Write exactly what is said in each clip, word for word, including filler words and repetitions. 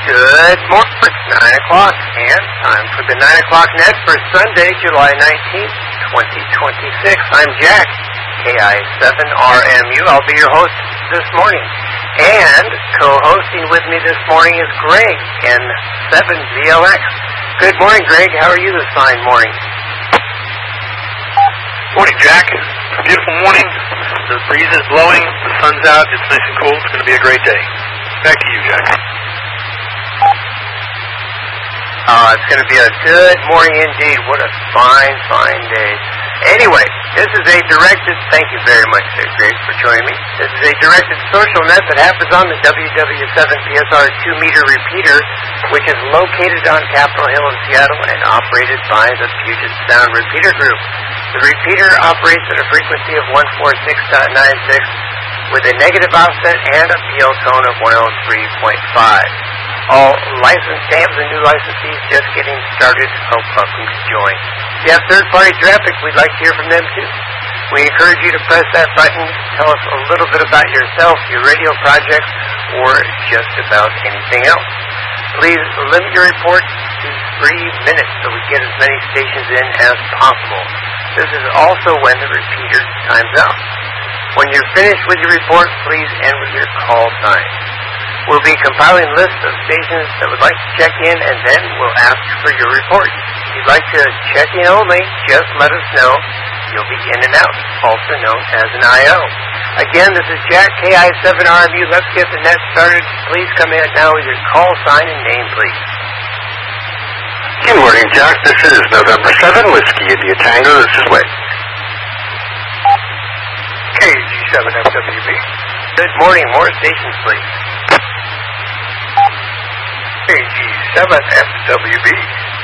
Good morning, nine o'clock, and time for the nine o'clock net for Sunday, July nineteenth, twenty twenty-six. I'm Jack, K I seven R M U. I'll be your host this morning. And co-hosting with me this morning is Greg, N seven V L X. Good morning, Greg. How are you this fine morning? Morning, Jack. Beautiful morning. The breeze is blowing. The sun's out. It's nice and cool. It's going to be a great day. Back to you, Jack. Uh, it's going to be a good morning indeed. What a fine, fine day. Anyway, this is a directed, thank you very much, sir, Greg, for joining me. This is a directed social net that happens on the W W seven P S R two meter repeater, which is located on Capitol Hill in Seattle and operated by the Puget Sound Repeater Group. The repeater operates at a frequency of one forty-six point nine six with a negative offset and a P L tone of one oh three point five. All licensed hams and new licensees just getting started are welcome to join. If you have third-party traffic, we'd like to hear from them too. We encourage you to press that button, tell us a little bit about yourself, your radio projects, or just about anything else. Please limit your report to three minutes so we get as many stations in as possible. This is also when the repeater times out. When you're finished with your report, please end with your call sign. We'll be compiling lists of stations that would like to check in, and then we'll ask for your report. If you'd like to check in only, just let us know. You'll be in and out, also known as an I O. Again, this is Jack, K I seven R M U. Let's get the net started. Please come in now with your call sign and name, please. Good morning, Jack. This is November seventh, Whiskey India Tango. This is Whit. K G seven F W B. Good morning. More stations, please. K G seven F W B.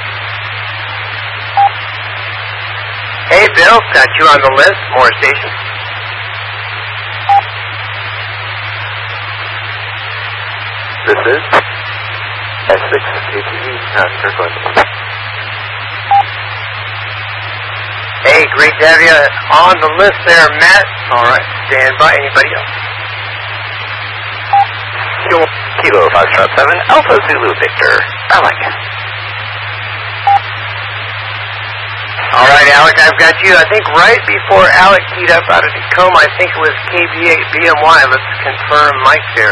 Hey, Bill. Got you on the list. More stations. This is S six A T V, not Kirkland. Hey, great to have you on the list there, Matt. All right, stand by. Anybody else? Kilo five shot seven, Alpha Zulu Victor. I like it. All right, Alec, I've got you. I think right before Alec keyed up out of Tacoma, I think it was K B eight B M Y. Let's confirm Mike there.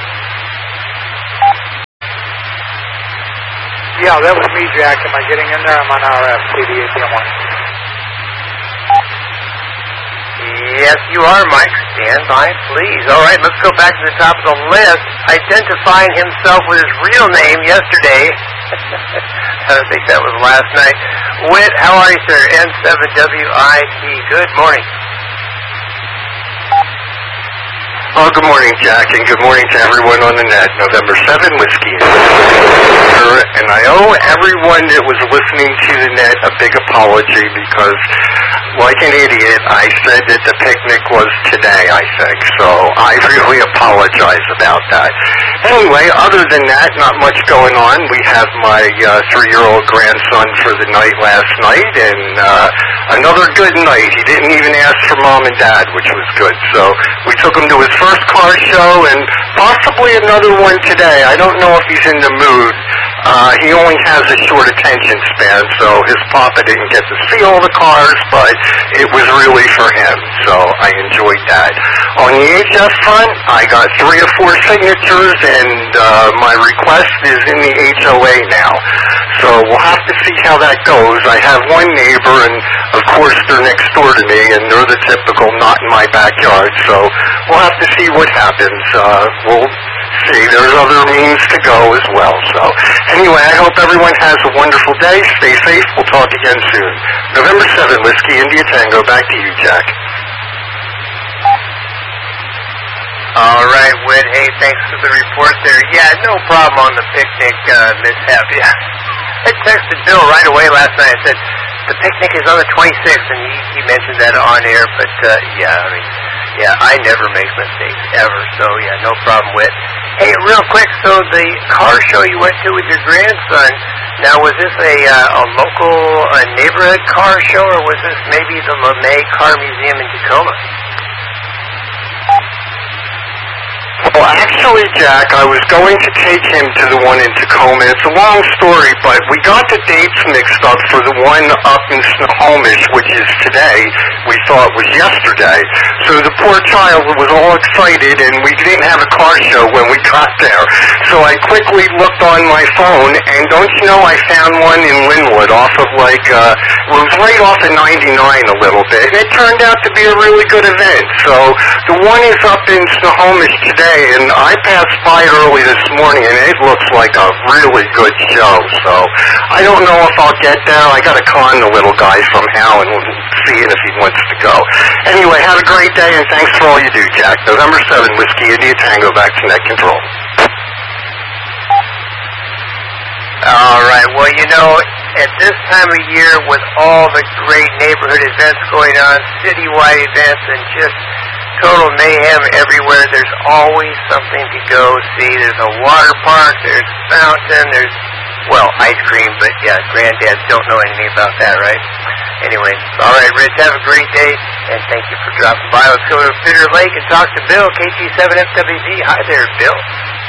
Yeah, that was me, Jack. Am I getting in there? I'm on R F, K B eight B M Y. Yes, you are, Mike. Stand by, please. All right, let's go back to the top of the list. Identifying himself with his real name yesterday. I think that was last night. Whit, how are you, sir? N seven W I T. Good morning. Well, good morning, Jack, and good morning to everyone on the net. November seventh, Whiskey. And I owe everyone that was listening to the net a big apology because, like an idiot, I said that the picnic was today, I think. So I really apologize about that. Anyway, other than that, not much going on. We have my uh, three-year-old grandson for the night last night, and uh, another good night. He didn't even ask for mom and dad, which was good. So we took him to his first car show and possibly another one today. I don't know if he's in the mood. Uh, he only has a short attention span, so his papa didn't get to see all the cars, but it was really for him, so I enjoyed that. On the H F front, I got three or four signatures, and uh, my request is in the H O A now. So we'll have to see how that goes. I have one neighbor, and of course they're next door to me, and they're the typical not in my backyard, so we'll have to see what happens. Uh, we'll see. There's other means to go as well. So anyway, I hope everyone has a wonderful day. Stay safe. We'll talk again soon. November seventh, Whiskey India Tango. Back to you, Jack. All right, Whit. Hey, thanks for the report there. Yeah, no problem on the picnic uh, mishap. Yeah. I texted Bill right away last night. I said, the picnic is on the twenty-sixth, and he, he mentioned that on air, but uh, yeah, I mean, yeah, I never make mistakes, ever, so yeah, no problem with. Hey, real quick, so the car show you went to with your grandson, now was this a, uh, a local uh, neighborhood car show, or was this maybe the LeMay Car Museum in Tacoma? Well, actually, Jack, I was going to take him to the one in Tacoma. It's a long story, but we got the dates mixed up for the one up in Snohomish, which is today. We thought was yesterday. So the poor child was all excited, and we didn't have a car show when we got there. So I quickly looked on my phone, and don't you know I found one in Linwood off of like, uh, it was right off of ninety-nine a little bit. And it turned out to be a really good event. So the one is up in Snohomish today, and I passed by early this morning, and it looks like a really good show. So I don't know if I'll get there. I got to con the little guy somehow and see it if he wants to go. Anyway, have a great day, and thanks for all you do, Jack. November seventh, Whiskey India Tango, back to Net Control. All right. Well, you know, at this time of year, with all the great neighborhood events going on, citywide events, and just total mayhem everywhere, there's always something to go see. There's a water park, there's a fountain, there's, well, ice cream, but yeah, granddads don't know anything about that, right? Anyway, all right, Rich, have a great day, and thank you for dropping by. Let's go to Bitter Lake and talk to Bill, K T seven F W D. Hi there, Bill.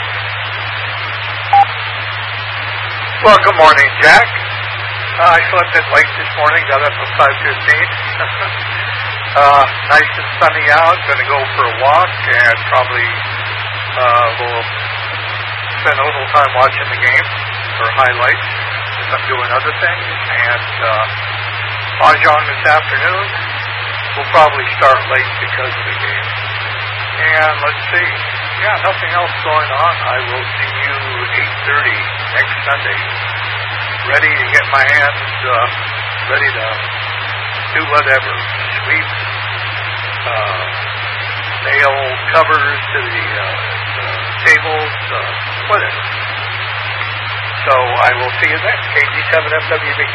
Well, good morning, Jack. Uh, I slept in late this morning, got up at five fifteen. uh, nice and sunny out, going to go for a walk, and probably uh, will spend a little time watching the game for highlights if I'm doing other things. And uh, Mahjong this afternoon will probably start late because of the game. And let's see. Yeah, nothing else going on. I will see you eight thirty next Sunday. Ready to get my hands uh, ready to do whatever. Sweep, uh, nail covers to the uh, uh, tables, uh, whatever. So I will see you then. K G seven F W B.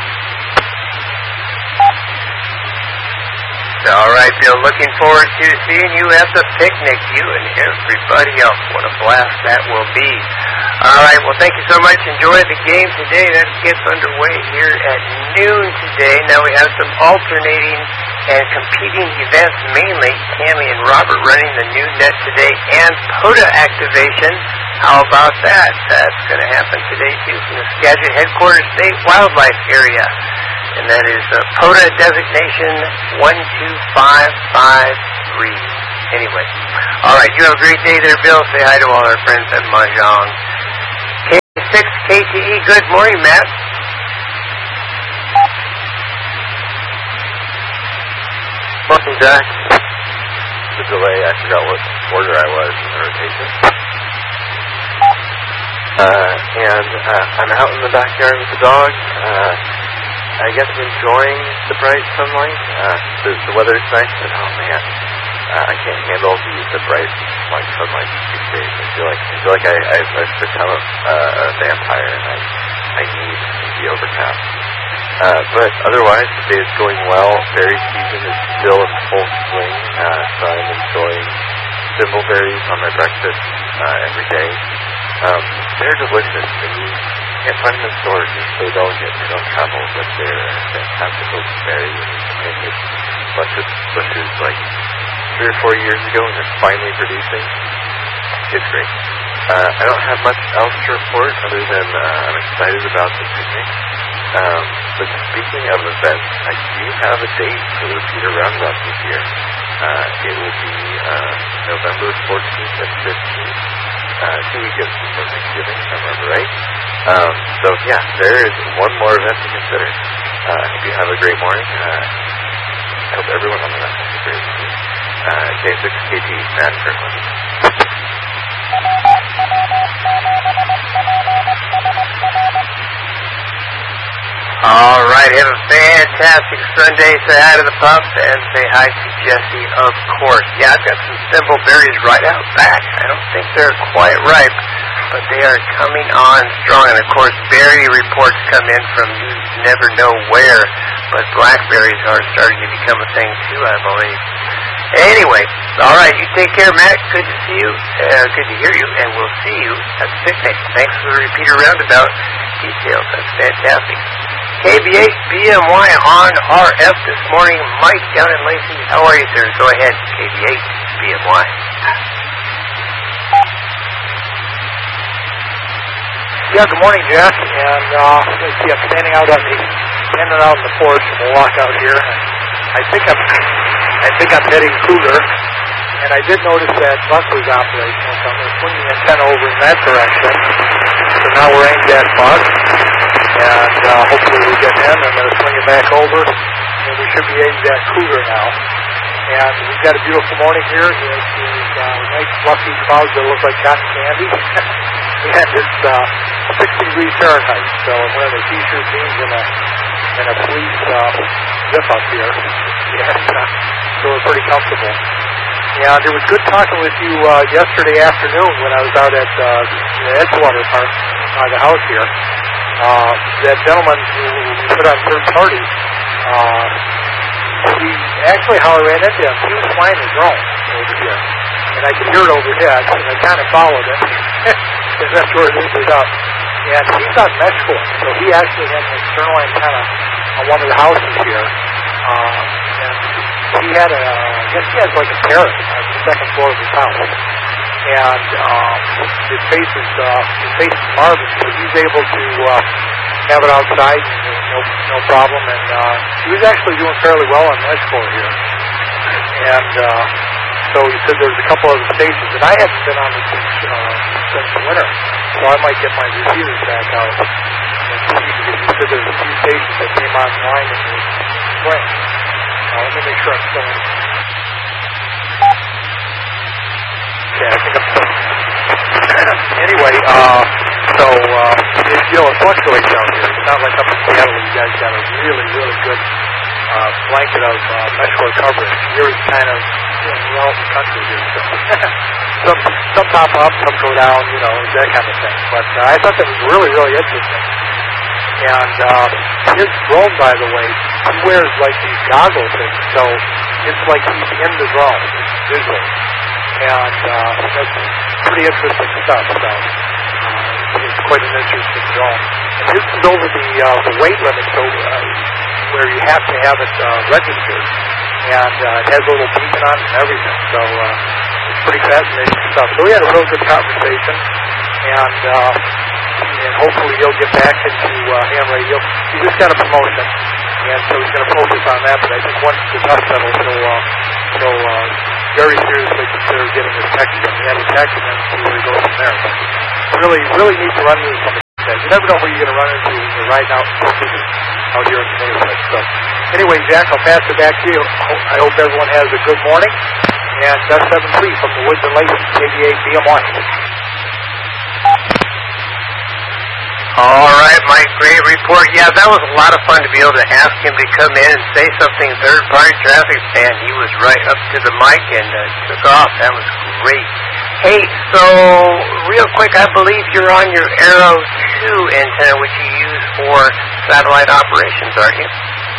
All right, Bill, looking forward to seeing you at the picnic, you and everybody else. What a blast that will be. All right, well, thank you so much. Enjoy the game today. That gets underway here at noon today. Now we have some alternating and competing events, mainly Tammy and Robert running the new net today and POTA activation. How about that? That's going to happen today, too, from the Skagit Headquarters State Wildlife Area. And that is uh, POTA designation one two five five three. Anyway. All right, you have a great day there, Bill. Say hi to all our friends at Mahjong. K six K T E, good morning, Matt. Morning, Jack. The delay, I forgot what order I was in the rotation. Uh, and uh, I'm out in the backyard with the dog. Uh, I guess I'm enjoying the bright sunlight. Uh, the, the weather's nice, but oh man, uh, I can't handle the, the bright like sunlight these days. I feel like I feel like I, I've, I've become a, uh, a vampire, and I I need the overcast. Uh, but otherwise, the day is going well. Berry season is still in full swing, uh, so I'm enjoying thimbleberries on my breakfast uh, every day. Um, they're delicious, and you can't find them in stores. They're so delicate, they don't travel, but they're fantastic little berries. And it's a bunch of bushes like three or four years ago, and they're finally producing. It's great. Uh, I don't have much else to report other than uh, I'm excited about the picnic. Um, but speaking of events, I do have a date for the Repeater Roundup this year. Uh, it will be uh, November fourteenth and fifteenth. Uh, two weekends before Thanksgiving, if I remember right. Um, so, yeah, there is one more event to consider. Uh, I hope you have a great morning. Uh, I hope everyone on the net has a great morning. Uh, K six K T, Matt Kirkland. All right, have a fantastic Sunday. Say hi to the pups and say hi to Jesse, of course. Yeah, I've got some thimbleberries right out back. I don't think they're quite ripe, but they are coming on strong. And, of course, berry reports come in from you never know where, but blackberries are starting to become a thing, too, I believe. Anyway, all right, you take care, Matt. Good to see you. Uh, good to hear you, and we'll see you at the picnic. Thanks for the Repeater Roundabout details. That's fantastic. K B eight B M Y on R F this morning. Mike down in Lacey. How are you, sir? Go ahead, K B eight B M Y. Yeah, good morning, Jack. And uh, let's see, I'm standing out on the standing out on the porch, and we'll walk out here. And I think I'm I think I'm heading Cougar, and I did notice that bus was operational, so I'm going to swing the antenna over in that direction. So now we're aimed at bus, and uh, hopefully we get in. I'm going to swing it back over, and we should be aimed at Cougar now. And we've got a beautiful morning here. It is uh, nice fluffy clouds that look like cotton candy. And it's uh, sixty degrees Fahrenheit, so I'm wearing a t-shirt, jeans, and a, and a fleece uh, zip up here. And, uh, so we're pretty comfortable. And it was good talking with you uh, yesterday afternoon when I was out at uh, the Edgewater Park, uh, the house here. Uh, that gentleman who we put on third party, uh, he actually, how I ran into him, he was flying a drone over here. And I could hear it overhead, and I kind of followed it. And that's where it ended up. And he's on Mexico, so he actually had an external antenna on one of the houses here. Uh, and he had a, I guess he has like a parrot on the second floor of his house. And um, it faces, uh, it faces Marvin, so he's able to uh, have it outside, no, no problem. And uh, he was actually doing fairly well on Mexico here. And uh, so he said there's a couple other stations, and I haven't been on it since, uh, since the winter, so I might get my receivers back out and see, because he said there's a few stations that came online in the spring. Uh, let me make sure I'm still in. Okay, I think I'm still in. Anyway, uh, so, uh, it, you know, it fluctuates out here. It's not like up in Seattle, you guys got a really, really good uh, blanket of uh, Metro coverage. Here it's kind of, you know, we're out in the country here, so some, some pop up, some go down, you know, that kind of thing. But uh, I thought that was really, really interesting. And uh, his drone, by the way, he wears like these goggle things, so it's like he's in the drone, visually. And uh, that's pretty interesting stuff, so uh, it's quite an interesting drone. And this is over the, uh, the weight limit, so uh, where you have to have it uh, registered. And uh, it has a little beacon on it and everything, so uh, it's pretty fascinating stuff. So we had a real good conversation, and uh, and hopefully he'll get back into uh, ham radio. He just got a promotion, and so he's going to focus on that, but I think once the dust settles, he'll, uh, he'll uh, very seriously consider getting his tech again. He had his tech and then see where he goes from there. But really, really need to run into somebody like that. You never know who you're going to run into when you're riding out out here in the neighborhood. So anyway, Jack, I'll pass it back to you. I hope everyone has a good morning. And that's seven three from the Woods and Lakes, K B A B M one. All right, Mike, great report. Yeah, that was a lot of fun to be able to ask him to come in and say something third-party traffic, and he was right up to the mic and uh, took off. That was great. Hey, so real quick, I believe you're on your Arrow two antenna, which you use for satellite operations, aren't you?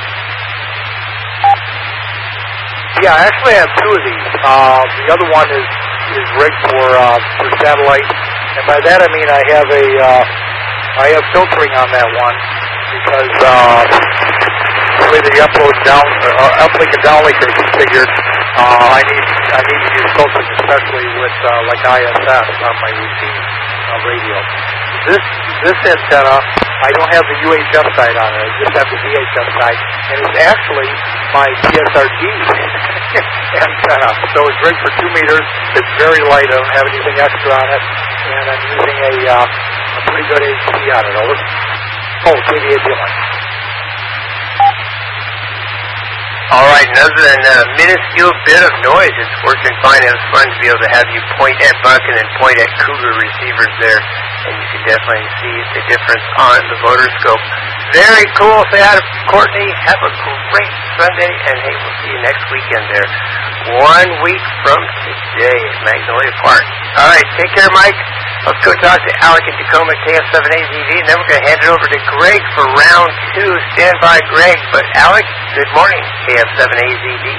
Yeah, I actually have two of these. Uh, the other one is, is rigged for, uh, for satellite, and by that I mean I have a... Uh, I have filtering on that one because uh, the way the upload down, uh, uplink and downlink are configured, uh, I need I need to use filtering, especially with uh, like I S S on my receive uh, radio. This this antenna, I don't have the U H F side on it. I just have the V H F side, and it's actually my P S R G antenna. So it's rigged for two meters. It's very light. I don't have anything extra on it, and I'm using a. Uh, A pretty good H D on it, over. Oh, K B A B one. All right, and other than a minuscule bit of noise, it's working fine. It was fun to be able to have you point at Buck and then point at Cougar receivers there, and you can definitely see the difference on the voter scope. Very cool. Say hi to Courtney. Have a great Sunday, and hey, we'll see you next weekend there. One week from today at Magnolia Park. All right, take care, Mike. Let's go talk to Alec in Tacoma, K F seven A Z D, and then we're going to hand it over to Greg for round two. Stand by, Greg. But Alec, good morning, K F seven A Z D.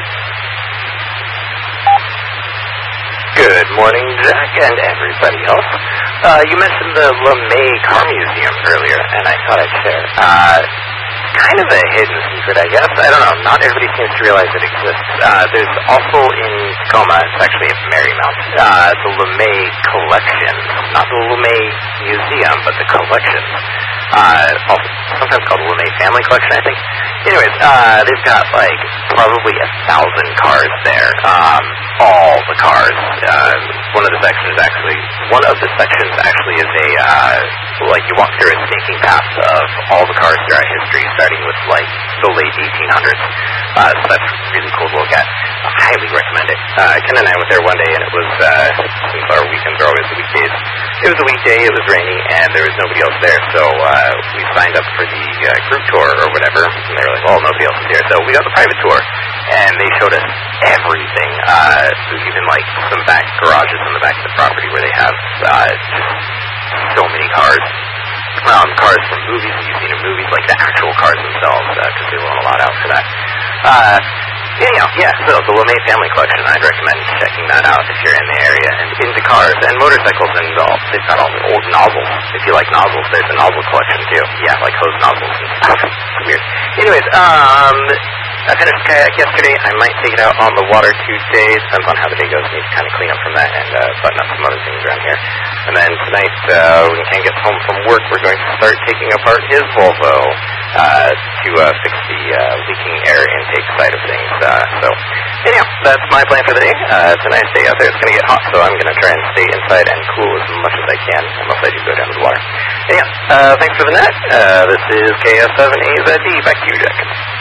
Good morning, Jack, and everybody else. Uh, you mentioned the LeMay Car Museum earlier, and I thought I'd share. Uh, kind of a hidden secret, I guess. I don't know. Not everybody seems to realize it exists. Uh, there's also in Tacoma, it's actually at Marymount, uh, the LeMay Collection. Not the LeMay Museum, but the collection. Uh, also sometimes called the LeMay Family Collection, I think. Anyways, uh, they've got, like, probably a thousand cars there. Um, all the cars. Uh, one of the sections actually, one of the sections actually is a, uh, like, you walk through a sneaking path of all the cars throughout history, starting with, like, the late eighteen hundreds. Uh, so that's really cool to look at. I highly recommend it. Uh, Ken and I went there one day, and it was, uh, since our weekends are always the weekdays, it was a weekday, it was raining, and there was nobody else there, so, uh, we signed up for the, uh, group tour or whatever, and they were like, well, nobody else is here, so we got the private tour, and they showed us everything, uh, even, like, some back garages on the back of the property where they have, uh, just so many cars. Um, cars from movies that you've seen in movies, like the actual cars themselves, because uh, they loan a lot out for that. Uh, anyhow, yeah, so the LeMay Family Collection, I'd recommend checking that out if you're in the area, and into cars and motorcycles, and all, they've got all the old novels. If you like novels, there's a novel collection too. Yeah, like hose novels and stuff. It's weird. Anyways, um, I finished kayak yesterday. I might take it out on the water today. Depends on how the day goes. Need to kind of clean up from that and uh, button up some other things around here. And then tonight, uh, when Ken gets home from work, we're going to start taking apart his Volvo uh, to uh, fix the uh, leaking air intake side of things. Uh, so, anyhow, that's my plan for the day. Uh, it's a nice day out there. It's going to get hot, so I'm going to try and stay inside and cool as much as I can, unless I do go down to the water. Anyhow, uh, thanks for the net. Uh, this is K S seven A Z D. Back to you, Jack.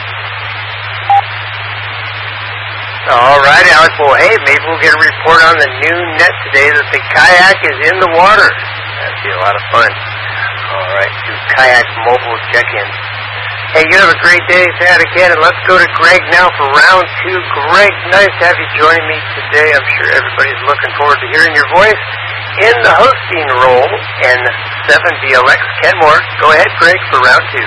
All right, Alex. Well, hey, maybe we'll get a report on the new net today that the kayak is in the water. That'd be a lot of fun. All right, do kayak mobile check-in. Hey, you have a great day, Sad again, and let's go to Greg now for round two. Greg, nice to have you join me today. I'm sure everybody's looking forward to hearing your voice in the hosting role in seven V L X Kenmore. Go ahead, Greg, for round two.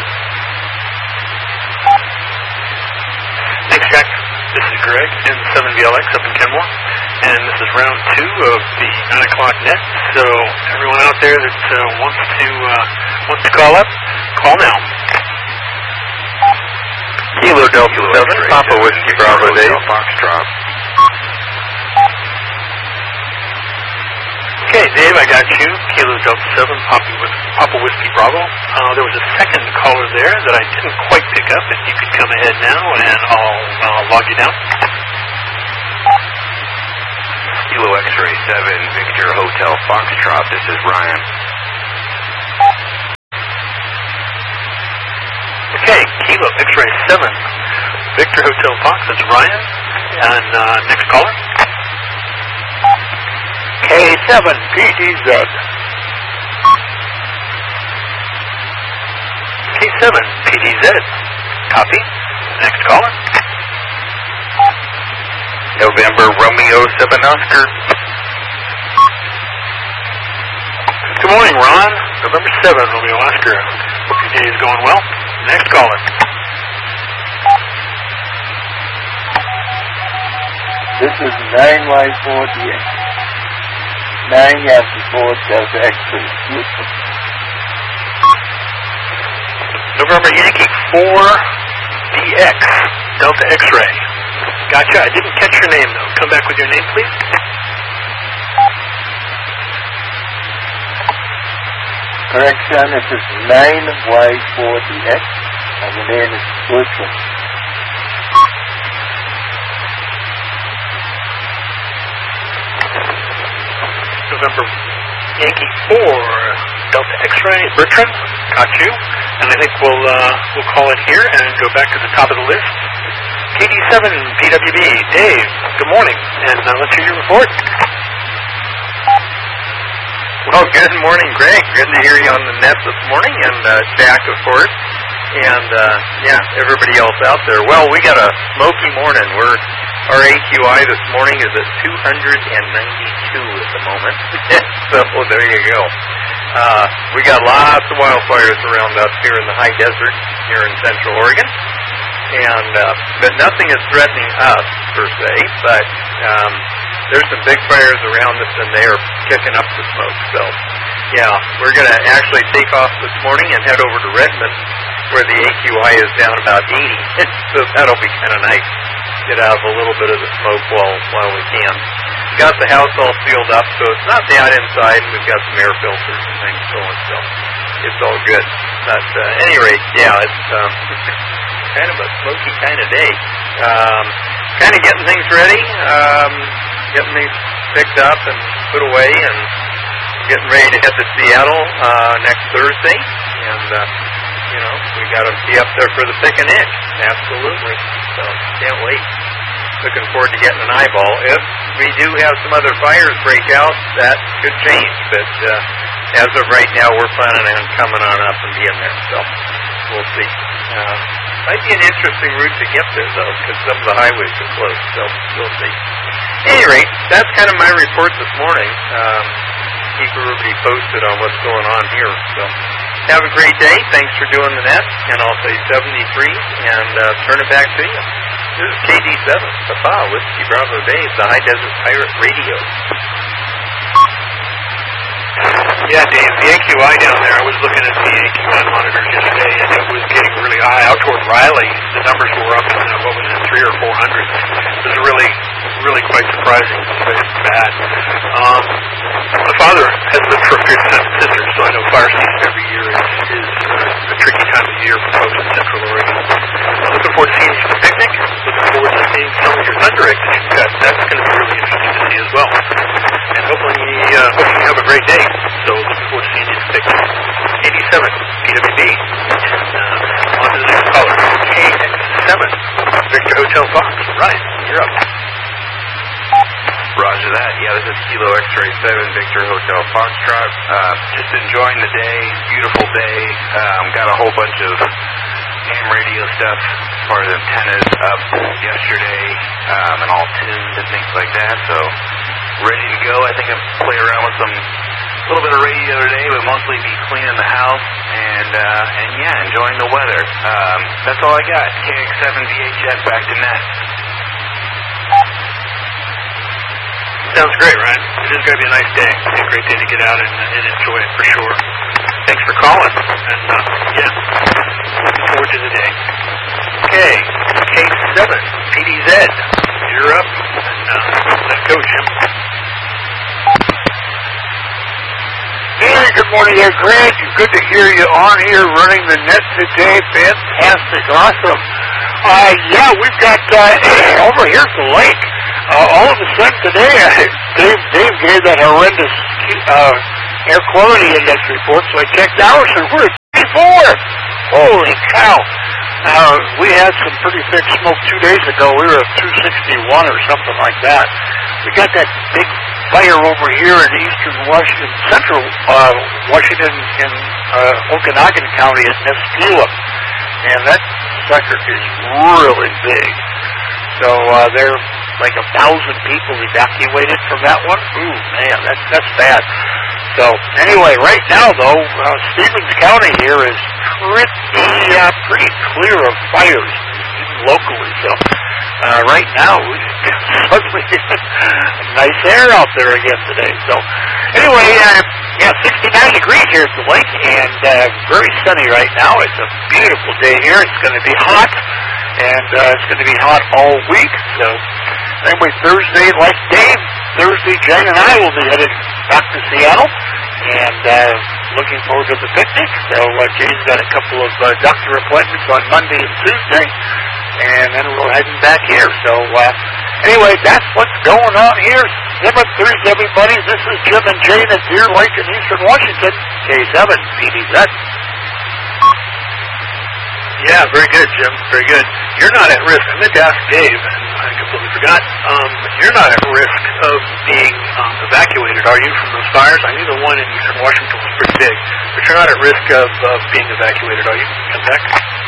Thanks, Jack. This is Greg in seven V L X up in Kenmore, and this is round two of the nine o'clock net. So everyone out there that uh, wants to uh, wants to call up, call now. Kilo Delta seven, Papa Whiskey Bravo Dave. Foxtrot. Okay, Dave, I got you. Kilo Delta seven, Papa Whiskey, Papa Whiskey Bravo. Uh, there was a second caller there that I didn't quite pick up. If you could come ahead now, and I'll uh, log you down. Kilo X-Ray seven, Victor Hotel Foxtrot. This is Ryan. Okay, Kilo X-Ray seven, Victor Hotel Fox. That's Ryan. And uh, next caller. K seven P D Z. K seven P D Z. Copy. Next caller. November Romeo seven Oscar. Good morning, Ron. November seven, Romeo Oscar. Hope your day is going well. Next caller. This is nine Y four D X. nine Yankee four Delta X-ray. Houston. November Yankee four D X Delta X-ray. Gotcha. I didn't catch your name, though. Come back with your name, please. Correction, it is nine Y four D X, and the name is Bertram. November Yankee four Delta X-ray. Bertrand, got you. And I think we'll uh, we'll call it here and go back to the top of the list. K D seven P W B. Dave, good morning, and uh, let's hear your report. Well, good morning, Greg. Good to hear you on the net this morning, and uh, Jack, of course, and uh, yeah, everybody else out there. Well, we got a smoky morning. We're our A Q I this morning is at two hundred ninety-two at the moment. So there you go. Uh, we got lots of wildfires around us here in the high desert here in Central Oregon, and uh, but nothing is threatening us per se. But um, there's some big fires around us, and they are kicking up the smoke. So, yeah, we're going to actually take off this morning and head over to Redmond where the A Q I is down about eighty. So that'll be kind of nice. Get out a little bit of the smoke while while we can. Got the house all sealed up, so it's not bad inside. We've got some air filters and things going, so it's all good. But uh, at any rate, yeah, it's um, kind of a smoky kind of day. Um, kind of getting things ready, um, getting things picked up and put away, and getting ready to head to Seattle uh, next Thursday. And, uh, you know, we got to be up there for the picnic. Absolutely. So, can't wait. Looking forward to getting an eyeball. If we do have some other fires break out, that could change. But uh, as of right now, we're planning on coming on up and being there. So, we'll see. Uh, might be an interesting route to get there, though, because some of the highways are closed. So, we'll see. At any rate, that's kind of my report this morning. Um, keep everybody posted on what's going on here. So, have a great day. Thanks for doing the net. And I'll say seventy-three and uh, turn it back to you. This is K D seven, Papa, Whiskey Bravo Dave, the High Desert Pirate Radio. Yeah, Dave, the A Q I down there, I was looking at the A Q I monitors yesterday, and it was getting really high out toward Riley. The numbers were up in, uh, what was it, three or four hundred. It was really, really quite surprising. It's bad. Um, my father has lived for a period of time in Cinder, so I know fire season every year is, is uh, a tricky time of year for folks in Central Oregon. Looking forward to seeing you for the picnic. Looking forward to seeing some of your thunder eggs that you've got. That's going to be really interesting to see as well. And hopefully, uh, hopefully you have a great day. So looking forward to seeing you at the picnic. eighty-seven P W B. And uh, on to the next caller. K X seven, Victor Hotel Fox. Ryan, you're up. Roger that. Yeah, this is Kilo X-Ray seven, Victor Hotel Foxtrot. Uh, just enjoying the day. Beautiful day. Um, got a whole bunch of ham radio stuff as far as antennas up yesterday um, and all tuned and things like that. So ready to go. I think I'm playing around with some a little bit of radio today, but mostly be cleaning the house and uh, and yeah, enjoying the weather. Um, that's all I got. K X seven V H F back to net. Sounds great, Ryan. It is going to be a nice day. It's a great day to get out and, and enjoy it for sure. Thanks for calling. And, uh, yeah, looking forward to the day. Okay, K seven, P D Z, you're up. And, uh, let's go, Jim. Hey, good morning there, Greg. Good to hear you on here running the net today. Fantastic. Awesome. Uh, yeah, we've got, uh, over here at the lake. Uh, all of a sudden today, uh, Dave, Dave gave that horrendous uh, air quality index report, so I checked ours, and we're at twenty-four. Holy cow. Uh, we had some pretty thick smoke two days ago. We were at two sixty-one or something like that. We got that big fire over here in eastern Washington, central uh, Washington, in uh, Okanagan County at Nespeula. And that sucker is really big. So uh, they're like a thousand people evacuated from that one. Ooh, man, that's that's bad. So anyway, right now though, uh, Stevens County here is pretty uh, pretty clear of fires, even locally. So uh, right now, we suddenly nice air out there again today. So anyway, uh, yeah, sixty-nine degrees here at the lake, and uh, very sunny right now. It's a beautiful day here. It's going to be hot. And uh, it's going to be hot all week. So anyway, Thursday, like Dave, Thursday, Jen and I will be headed back to Seattle. And uh, looking forward to the picnic. So uh, Jane's got a couple of uh, doctor appointments on Monday and Tuesday. And then we're heading back here. So uh, anyway, that's what's going on here. seven thirty, everybody. This is Jim and Jane at Deer Lake in Eastern Washington. K seven P D Z. Yeah, very good, Jim. Very good. You're not at risk. I meant to ask Dave, and I completely forgot. Um, you're not at risk of being um, evacuated, are you, from those fires? I knew the one in Eastern Washington was pretty big, but you're not at risk of, of being evacuated, are you? Contact?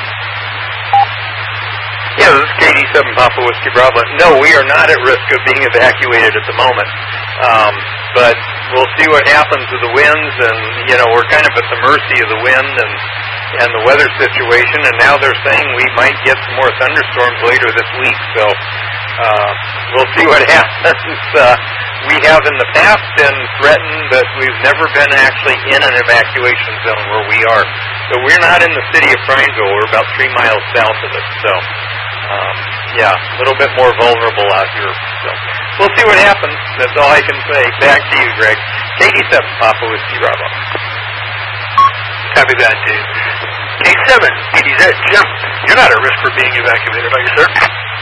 Yeah, this is K D seven Papa Whiskey Bravo. No, we are not at risk of being evacuated at the moment. Um, but we'll see what happens with the winds, and, you know, we're kind of at the mercy of the wind and and the weather situation, and now they're saying we might get some more thunderstorms later this week, so uh, we'll see what happens. Uh, we have in the past been threatened, but we've never been actually in an evacuation zone where we are. So we're not in the city of Prineville. We're about three miles south of it. So, um, yeah, a little bit more vulnerable out here. So we'll see what happens. That's all I can say. Back to you, Greg. K D seven, Papa Whiskey Bravo. Copy that, Dave. K seven, P D Z, Jim. You're not at risk for being evacuated, are you, sir?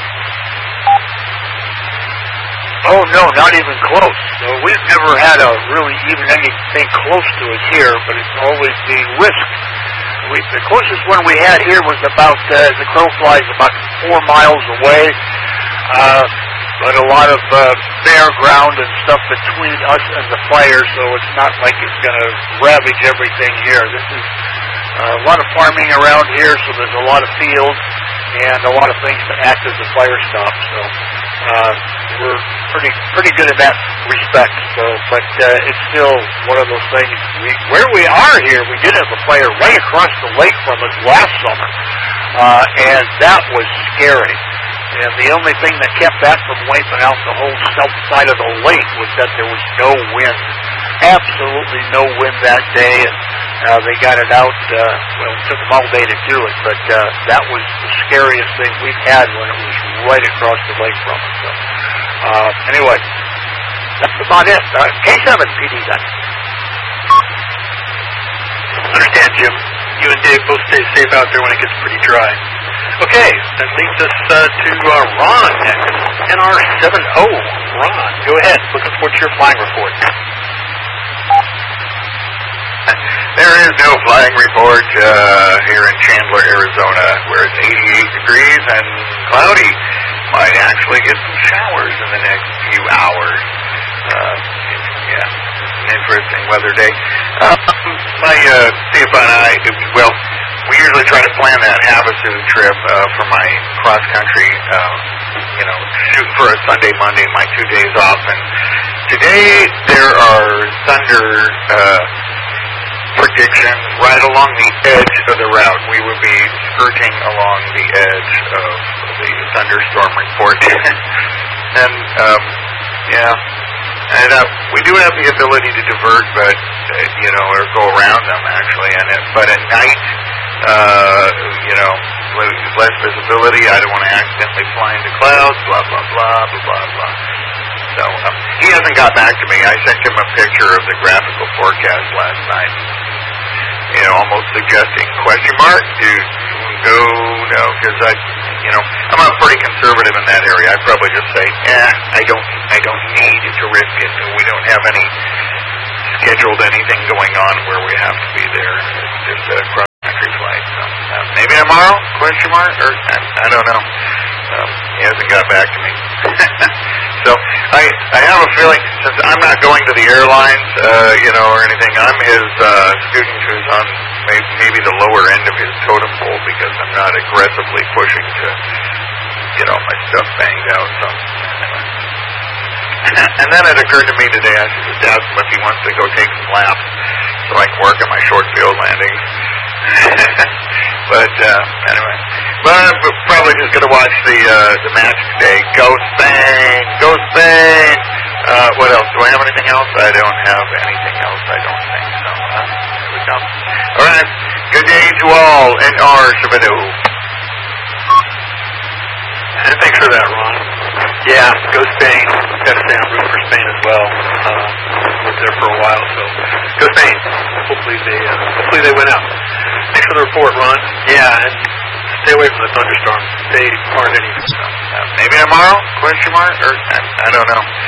Oh, no, not even close. No, we've never had a really even anything close to it here, but it's always being risked. We, the closest one we had here was about, uh, the crow flies, about four miles away. Uh, but a lot of uh, bare ground and stuff between us and the fire, so it's not like it's going to ravage everything here. This is uh, a lot of farming around here, so there's a lot of fields and a lot of things that act as a fire stop. So uh, we're pretty pretty good in that respect. So, but uh, it's still one of those things. We, where we are here, we did have a fire right across the lake from us last summer, uh, and that was scary. And the only thing that kept that from wiping out the whole south side of the lake was that there was no wind. Absolutely no wind that day. And uh, they got it out, uh, well, it took them all day to do it, but uh, that was the scariest thing we've had when it was right across the lake from us. So, uh, anyway, that's about it. Uh, K seven, P D Z. Understand, Jim. You and Dave both stay safe out there when it gets pretty dry. Okay, that leads us uh, to uh, Ron next. N R seven oh. Ron, go ahead. Looking forward to your flying report. There is no flying report uh, here in Chandler, Arizona, where it's eighty-eight degrees and cloudy. Might actually get some showers in the next few hours. Uh, yeah, an interesting weather day. Um, my uh, C F I and I, well, we usually try to plan that Havasu trip uh, for my cross-country, uh, you know, shooting for a Sunday, Monday, my two days off. And today there are thunder uh, predictions right along the edge of the route. We will be skirting along the edge of the thunderstorm report. and, um, yeah, and uh, we do have the ability to divert, but, uh, you know, or go around them, actually. And it, But at night, uh, you know, less visibility. I don't want to accidentally fly into clouds, blah, blah, blah, blah, blah, blah. So um, he hasn't got back to me. I sent him a picture of the graphical forecast last night. You know, almost suggesting question mark, dude, go, no, because I, you know, I'm not pretty conservative in that area. I'd probably just say, eh, I don't, I don't need to risk it. We don't have any scheduled anything going on where we have to be there. It's just a cross-country flight. So, uh, maybe tomorrow? Question mark? Or I, I don't know. Um, he hasn't got back to me. So I I have a feeling, since I'm not going to the airlines, uh, you know, or anything, I'm his uh, student who's on maybe, maybe the lower end of his totem pole because I'm not aggressively pushing to get all my stuff banged out. So anyway. And then it occurred to me today, I should just ask him if he wants to go take some laps so I can work on my short field landings. But uh, anyway, but I'm probably just going to watch the uh, the match today. Go Spain! Go Spain! Uh, what else? Do I have anything else? I don't have anything else, I don't think. So, uh, here we go. All right. Good day to all, N R seven oh. And thanks for that, Ron. Yeah, go Spain. Got to say I'm rooting for Spain as well. Uh, lived there for a while, so go Spain. Hopefully they uh, hopefully they win out. Thanks for the report, Ron. Yeah, and stay away from the thunderstorms. They aren't any. Uh, maybe tomorrow? Question mark? Or I, I don't know.